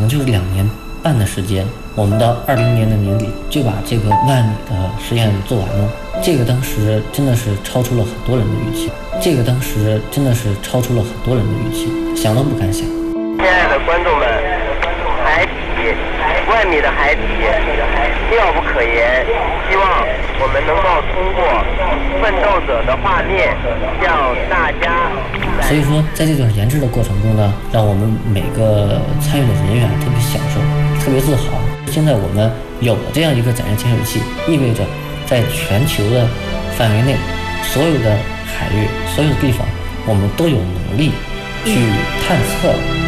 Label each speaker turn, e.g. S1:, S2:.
S1: 能就是2年半的时间，我们到20年的年底就把这个1万米的实验做完了。这个当时真的是超出了很多人的预期，想都不敢想。
S2: 亲爱的观众们，海底1万米的海底妙不可言，希望我们能够通过奋斗者的画面向大家。
S1: 所以说在这段研制的过程中呢，让我们每个参与的人员特别享受，特别自豪。现在我们有了这样一个载人潜水器，意味着在全球的范围内，所有的海域、所有的地方，我们都有能力去探测